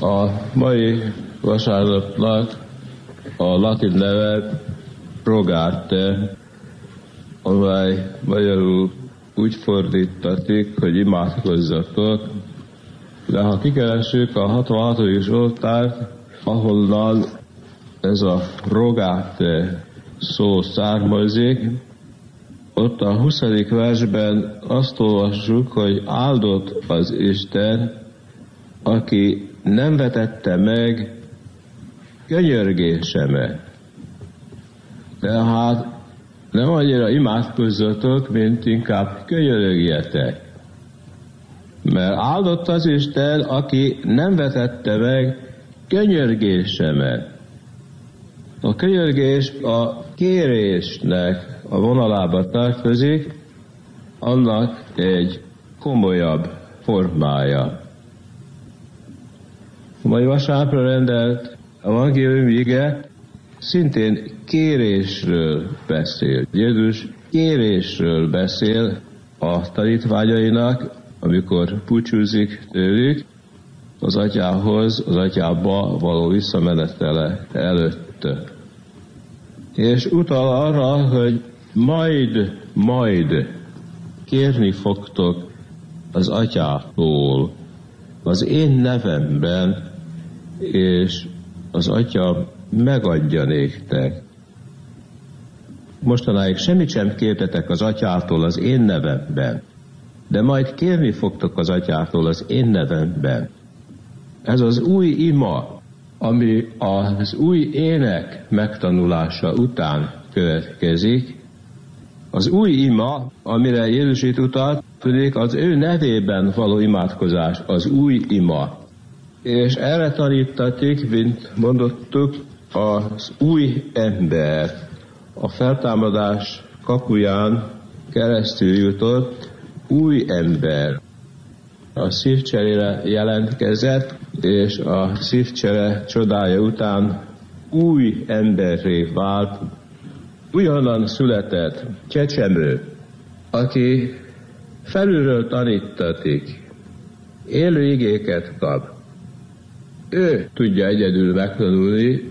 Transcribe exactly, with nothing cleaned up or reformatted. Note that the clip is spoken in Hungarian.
A mai vasárnapnak a latin neve Rogate, amely magyarul úgy fordítatik, hogy imádkozzatok, de ha kikeressük a hatvanhatodik Zsoltárt, ahonnan ez a Rogate szó származik, ott a huszadik versben azt olvassuk, hogy áldott az Isten, aki nem vetette meg könyörgésemet. Tehát nem annyira imádkozzatok, mint inkább könyörögjetek. Mert áldott az Isten, aki nem vetette meg könyörgésemet. A könyörgés a kérésnek a vonalába tartozik, annak egy komolyabb formája. A mai vasárnapra rendelt evangélium ige szintén kérésről beszél. Jézus kérésről beszél a tanítványainak, amikor búcsúzik tőlük az atyához, az atyába való visszamenetele előtt. És utal arra, hogy majd, majd kérni fogtok az atyától az én nevemben, és az atya megadja néktek. Mostanáig semmit sem kértetek az atyától az én nevemben, de majd kérni fogtok az atyától az én nevemben. Ez az új ima, ami az új ének megtanulása után következik. Az új ima, amire Jézus itt utalt, pedig az ő nevében való imádkozás, az új ima. És erre tanítatik, mint mondottuk, az új ember a feltámadás kapuján keresztül jutott új ember. A szívcserére jelentkezett, és a szívcsere csodája után új emberré vált, újonnan született csecsemő, aki felülről tanítatik, élő igéket kap. Ő tudja egyedül megtanulni